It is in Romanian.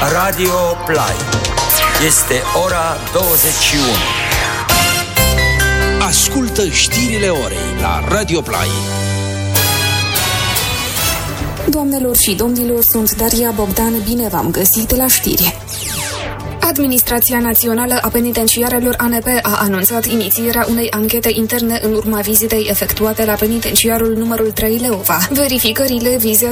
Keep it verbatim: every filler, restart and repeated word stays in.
Radio Play. Este ora douăzeci și unu. Ascultă știrile orei la Radio Play. Doamnelor și domnilor, sunt Daria Bogdan, bine v-am găsit la știri. Administrația Națională a Penitenciarelor A N P a anunțat inițierea unei anchete interne în urma vizitei efectuate la penitenciarul numărul trei Leova. Verificările vizează